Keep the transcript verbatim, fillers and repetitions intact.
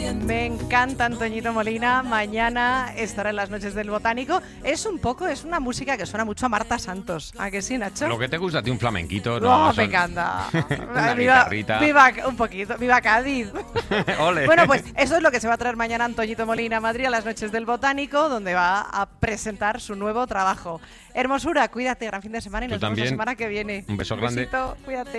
Me encanta Antoñito Molina. Mañana estará en las noches del Botánico. Es un poco, es una música que suena mucho a Marta Santos. ¿A que sí, Nacho? Lo que te gusta a ti, un flamenquito, No, ¿no? me encanta. Una viva, guitarrita. viva, un poquito, viva Cádiz. Ole. Bueno, pues eso es lo que se va a traer mañana Antoñito Molina a Madrid a las noches del Botánico, donde va a presentar su nuevo trabajo. Hermosura, cuídate, gran fin de semana y Tú nos vemos la también. semana que viene. Un beso grande. Besito, cuídate.